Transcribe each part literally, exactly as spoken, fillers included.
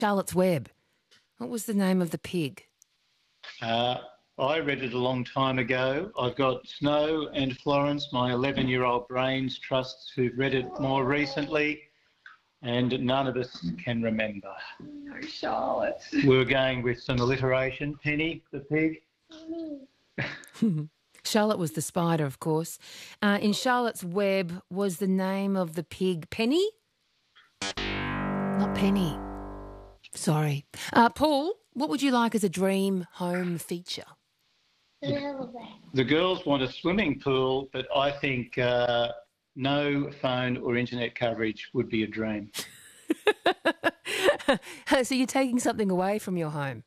Charlotte's Web. What was the name of the pig? Uh, I read it a long time ago. I've got Snow and Florence, my eleven-year-old brains trusts, who've read it more recently, and none of us can remember. No, Charlotte. We were going with some alliteration. Penny, the pig. Charlotte was the spider, of course. Uh, in Charlotte's Web was the name of the pig Penny? Not Penny. Sorry. Uh, Paul, what would you like as a dream home feature? The girls want a swimming pool, but I think uh, no phone or internet coverage would be a dream. So you're taking something away from your home?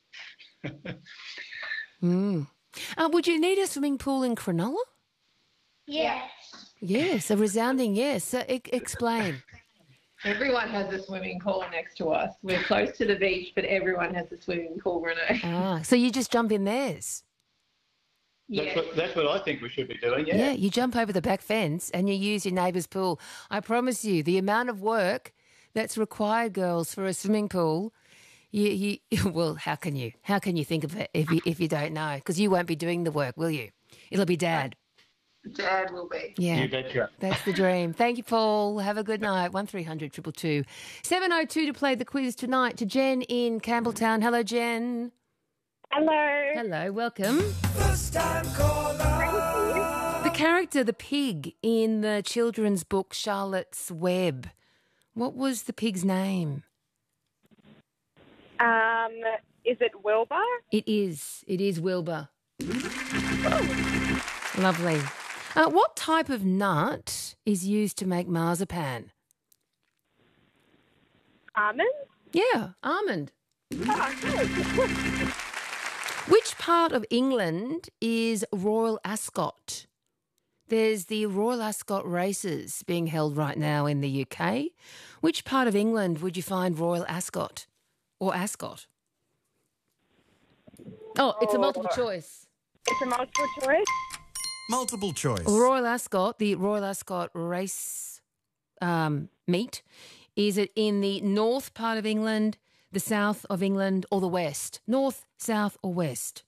mm. uh, would you need a swimming pool in Cronulla? Yes. Yes, a resounding yes. So, e- explain. Everyone has a swimming pool next to us. We're close to the beach, but everyone has a swimming pool, Renee. Ah, so you just jump in theirs? That's, Yes. what, that's what I think we should be doing, yeah. Yeah, you jump over the back fence and you use your neighbour's pool. I promise you, the amount of work that's required, girls, for a swimming pool, you, you well, how can you? How can you think of it if you, if you don't know? Because you won't be doing the work, will you? It'll be Dad. Dad will be. Yeah, You betcha. that's the dream. Thank you, Paul. Have a good night. one three hundred two two two. seven oh two to play the quiz tonight to Jen in Campbelltown. Hello, Jen. Hello. Hello, welcome. First time caller. The character, the pig, in the children's book Charlotte's Web. What was the pig's name? Um, is it Wilbur? It is. It is Wilbur. Lovely. Uh, what type of nut is used to make marzipan? Almond? Yeah, almond. Oh, good. Which part of England is Royal Ascot? There's the Royal Ascot races being held right now in the U K. Which part of England would you find Royal Ascot or Ascot? Oh, it's a multiple choice. It's a multiple choice. Multiple choice. Royal Ascot, the Royal Ascot race um, meet, is it in the north part of England, the south of England, or the west? North, south, or west?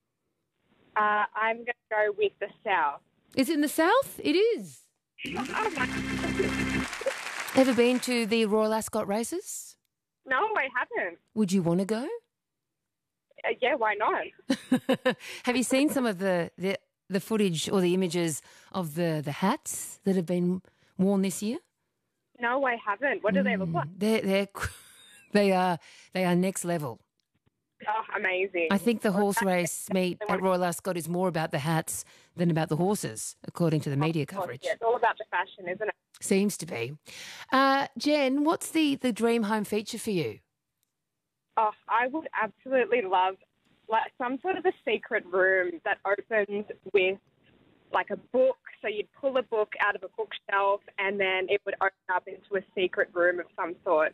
Uh, I'm going to go with the south. Is it in the south? It is. Oh, my. Ever been to the Royal Ascot races? No, I haven't. Would you want to go? Uh, yeah, why not? Have you seen some of the, the the footage or the images of the, the hats that have been worn this year? No, I haven't. What do they look like? They're, they're, they are they are next level. Oh, amazing. I think the horse race meet at Royal Ascot is more about the hats than about the horses, according to the media coverage. Yeah, it's all about the fashion, isn't it? Seems to be. Uh, Jen, what's the, the dream home feature for you? Oh, I would absolutely love like some sort of a secret room that opens with like a book. So you'd pull a book out of a bookshelf and then it would open up into a secret room of some sort.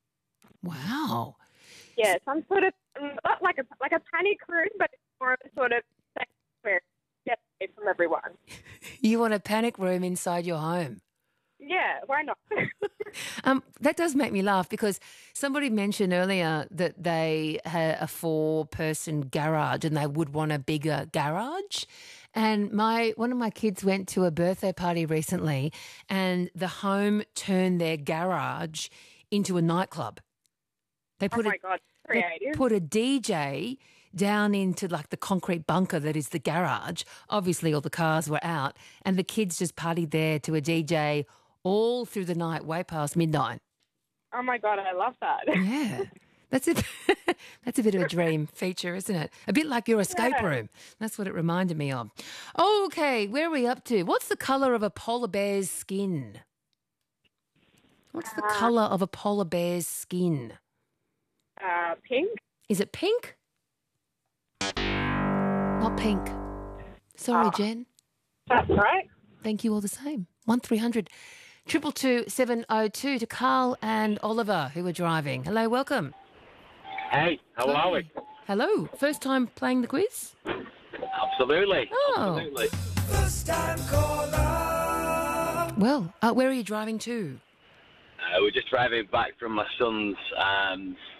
Wow. Yeah, some sort of not like a like a panic room, but it's more of a sort of where get away from everyone. You want a panic room inside your home? Yeah, why not? Um, that does make me laugh because somebody mentioned earlier that they had a four-person garage and they would want a bigger garage. And my one of my kids went to a birthday party recently and the home turned their garage into a nightclub. They Oh put my a, God, they creative. put a D J down into like the concrete bunker that is the garage. Obviously all the cars were out and the kids just partied there to a D J all through the night, way past midnight. Oh my God, I love that. Yeah. That's a, that's a bit of a dream feature, isn't it? A bit like your escape Yeah. room. That's what it reminded me of. Okay, where are we up to? What's the colour of a polar bear's skin? What's the Uh, colour of a polar bear's skin? Uh, pink. Is it pink? Not pink. Sorry, Oh. Jen. That's right. Thank you all the same. one three hundred two two two seven oh two to Carl and Oliver who are driving. Hello, welcome. Hey, how are we? Hello. First time playing the quiz? Absolutely. Oh. Absolutely. First time caller. Well, uh, where are you driving to? Uh, we're just driving back from my son's um,